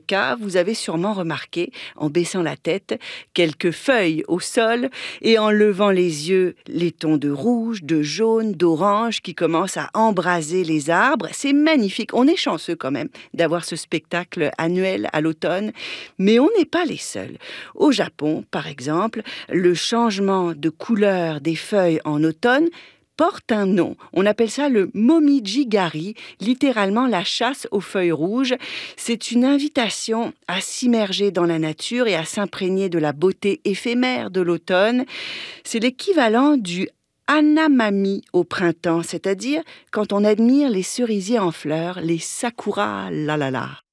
cas, vous avez sûrement remarqué, en baissant la tête, quelques feuilles au sol et en levant les yeux, les tons de rouge, de jaune, d'orange qui commencent à embraser les arbres. C'est magnifique. On est chanceux quand même d'avoir ce spectacle annuel à l'automne, mais on n'est pas les seuls. Au Japon, par exemple, le changement de couleur des feuilles en automne porte un nom. On appelle ça le momiji-gari, littéralement la chasse aux feuilles rouges. C'est une invitation à s'immerger dans la nature et à s'imprégner de la beauté éphémère de l'automne. C'est l'équivalent du hanamami au printemps, c'est-à-dire quand on admire les cerisiers en fleurs, les sakura, la la la.